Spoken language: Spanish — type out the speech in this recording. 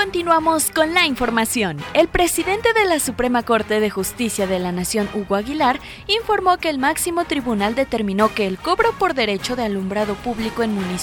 continuamos con la información. El presidente de la Suprema Corte de Justicia de la Nación, Hugo Aguilar, informó que el máximo tribunal determinó que el cobro por derecho de alumbrado público en municipios